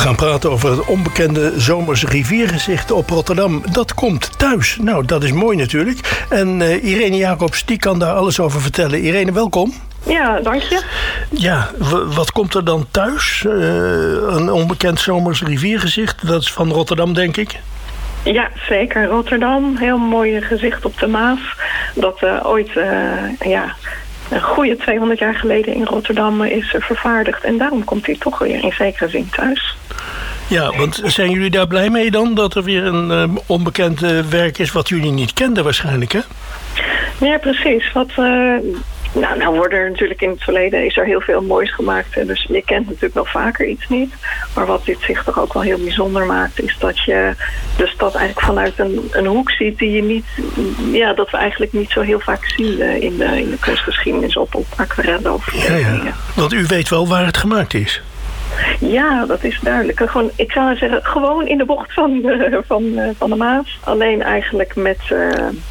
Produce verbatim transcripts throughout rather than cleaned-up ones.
gaan praten over het onbekende zomers riviergezicht op Rotterdam. Dat komt thuis. Nou, dat is mooi natuurlijk. En uh, Irene Jacobs, die kan daar alles over vertellen. Irene, welkom. Ja, dank je. Ja, w- wat komt er dan thuis? Uh, een onbekend zomers riviergezicht. Dat is van Rotterdam, denk ik. Ja, zeker. Rotterdam. Heel mooi gezicht op de Maas. Dat uh, ooit... Uh, ja... Een goede tweehonderd jaar geleden in Rotterdam is vervaardigd. En daarom komt hij toch weer in zekere zin thuis. Ja, want zijn jullie daar blij mee dan? Dat er weer een uh, onbekend uh, werk is wat jullie niet kenden waarschijnlijk, hè? Ja, precies. Wat... Uh, Nou, nou worden er natuurlijk in het verleden is er heel veel moois gemaakt. Hè? Dus je kent natuurlijk wel vaker iets niet. Maar wat dit zich toch ook wel heel bijzonder maakt, is dat je de stad eigenlijk vanuit een, een hoek ziet die je niet, ja, dat we eigenlijk niet zo heel vaak zien in de, in de kunstgeschiedenis op, op aquarellen of ja, ja. Want u weet wel waar het gemaakt is. Ja, dat is duidelijk. Gewoon, ik zou zeggen, gewoon in de bocht van de, van, van de Maas. Alleen eigenlijk met... Uh,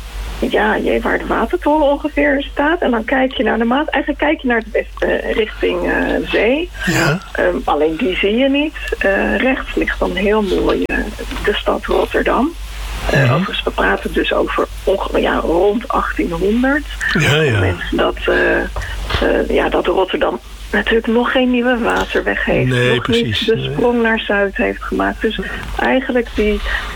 Ja, jee, waar de watertoren ongeveer staat. En dan kijk je naar de Maas. Eigenlijk kijk je naar het westen uh, richting uh, zee. Ja. Um, alleen die zie je niet. Uh, rechts ligt dan heel mooi uh, de stad Rotterdam. Uh, ja. Overigens, we praten dus over onge- ja, rond achttienhonderd. Ja, ja. Mensen dat, uh, uh, ja, dat Rotterdam natuurlijk nog geen nieuwe waterweg heeft. Nee, nog precies. niet de sprong nee. naar Zuid heeft gemaakt. Dus eigenlijk die...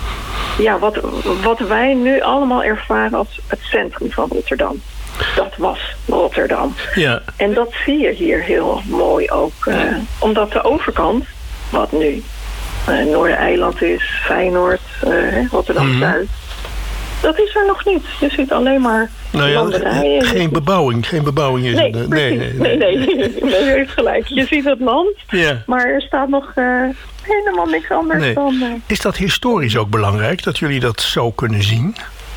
Ja, wat, wat wij nu allemaal ervaren als het centrum van Rotterdam. Dat was Rotterdam. Ja. En dat zie je hier heel mooi ook. Uh, omdat de overkant, wat nu uh, Noordereiland is, Feyenoord, uh, Rotterdam-Zuid... Mm-hmm. Dat is er nog niet. Je ziet alleen maar nou ja, landerijen. Geen bebouwing, geen bebouwing is nee, het. Nee, nee, nee. nee, nee. nee u heeft gelijk. Je ziet het land, ja. Maar er staat nog uh, helemaal niks anders nee. dan... Uh... Is dat historisch ook belangrijk, dat jullie dat zo kunnen zien?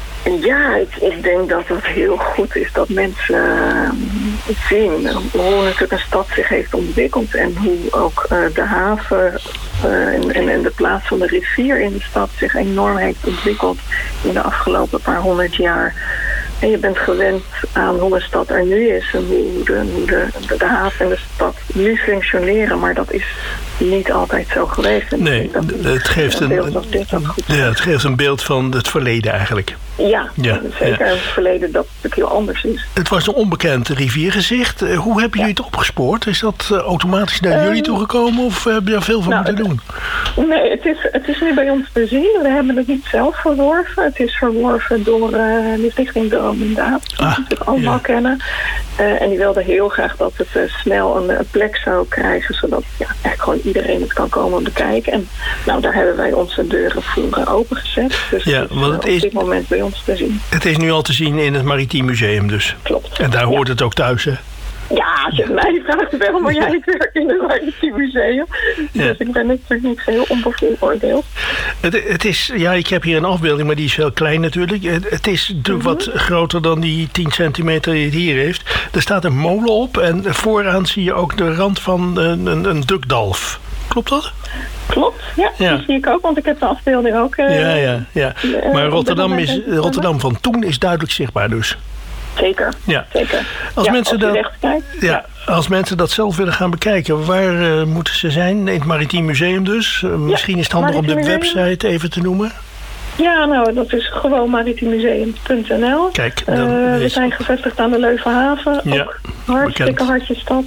Ja, ik, ik denk dat het heel goed is dat mensen uh, zien hoe natuurlijk een stad zich heeft ontwikkeld en hoe ook uh, de haven uh, en, en, en de plaats van de rivier in de stad zich enorm heeft ontwikkeld in de afgelopen paar honderd jaar. En je bent gewend aan hoe een stad er nu is en hoe de, hoe de, de, de haven en de stad nu functioneren, maar dat is niet altijd zo geweest. En nee, dat het, geeft een, een, ja, het geeft een beeld van het verleden eigenlijk. Ja, ja zeker ja. Het verleden dat natuurlijk heel anders is. Het was een onbekend riviergezicht. Hoe hebben jullie ja. het opgespoord? Is dat uh, automatisch naar um, jullie toegekomen of heb je er veel van nou, moeten doen? Nee, het is, het is nu bij ons te zien. We hebben het niet zelf verworven. Het is verworven door uh, de Stichting Droom en Daad. Die ah, we natuurlijk allemaal ja. kennen. Uh, en die wilde heel graag dat het uh, snel een, een plek zou krijgen, zodat ja, echt gewoon iedereen het kan komen bekijken. En nou, daar hebben wij onze deuren voor uh, opengezet. Dus ja, het is, uh, het is op dit moment bij ons te zien. Het is nu al te zien in het Maritiem Museum dus. Klopt. En daar hoort ja. het ook thuis, hè? Ja, als je mij vraagt wel, maar jij werkt in het Maritiem Museum. Ja. Dus ik ben natuurlijk niet heel onbevooroordeeld. Het, het is, ja, ik heb hier een afbeelding, maar die is heel klein natuurlijk. Het, het is de, mm-hmm. wat groter dan die tien centimeter die het hier heeft. Er staat een molen op en vooraan zie je ook de rand van een, een, een dukdalf. Klopt dat? Klopt, ja, ja. Die zie ik ook, want ik heb de afbeelding ook. Uh, ja, ja, ja. Maar uh, Rotterdam, is, Rotterdam van toen is duidelijk zichtbaar dus. Zeker, ja. zeker. Als, ja, mensen als, dat, ja, ja. als mensen dat zelf willen gaan bekijken, waar uh, moeten ze zijn? In het Maritiem Museum dus. Uh, misschien ja, is het handig om de Museum. Website even te noemen. Ja, nou, dat is gewoon maritiemuseum punt n l. Kijk, uh, we is... zijn gevestigd aan de Leuvenhaven. Ja, ook hartstikke hartje stad.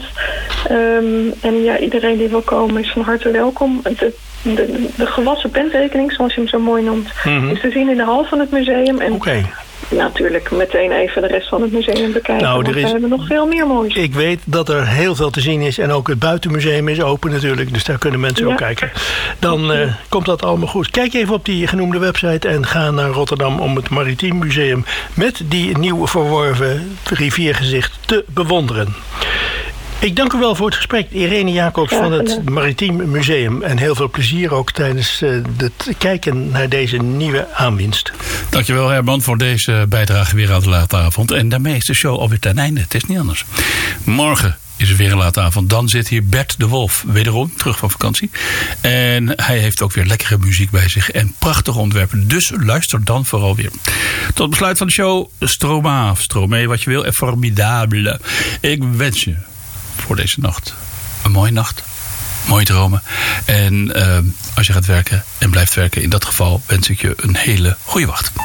Um, en ja, iedereen die wil komen is van harte welkom. De, de, de gewassen pentekening, zoals je hem zo mooi noemt, mm-hmm. is te zien in de hal van het museum. Oké. Okay. Natuurlijk meteen even de rest van het museum bekijken. Nou, want is, we hebben nog veel meer moois. Ik weet dat er heel veel te zien is. En ook het buitenmuseum is open natuurlijk. Dus daar kunnen mensen ja. ook kijken. Dan uh, komt dat allemaal goed. Kijk even op die genoemde website. En ga naar Rotterdam om het Maritiem Museum met die nieuw verworven riviergezicht te bewonderen. Ik dank u wel voor het gesprek, Irene Jacobs van het Maritiem Museum. En heel veel plezier ook tijdens het kijken naar deze nieuwe aanwinst. Dankjewel Herman voor deze bijdrage weer aan de late avond. En daarmee is de show alweer ten einde. Het is niet anders. Morgen is er weer een late avond. Dan zit hier Bert de Wolf, wederom terug van vakantie. En hij heeft ook weer lekkere muziek bij zich en prachtige ontwerpen. Dus luister dan vooral weer. Tot besluit van de show, stroom af, stroom mee wat je wil en formidabele. Ik wens je voor deze nacht een mooie nacht. mooie dromen. En uh, als je gaat werken en blijft werken, in dat geval wens ik je een hele goede wacht.